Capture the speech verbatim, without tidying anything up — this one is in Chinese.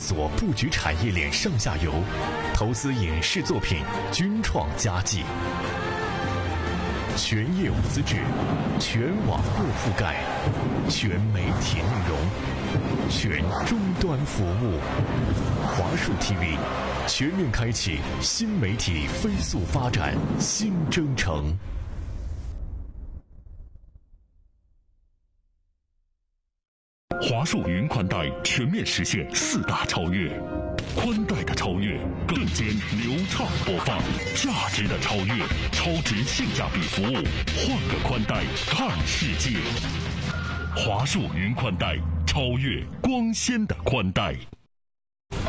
所布局产业链上下游，投资影视作品均创佳绩。全业务资质，全网络覆盖，全媒体内容，全终端服务。华数 T V 全面开启新媒体飞速发展新征程。 华数云宽带全面实现四大超越，宽带的超越，更兼流畅播放，价值的超越，超值性价比服务，换个宽带看世界。华数云宽带，超越光纤的宽带。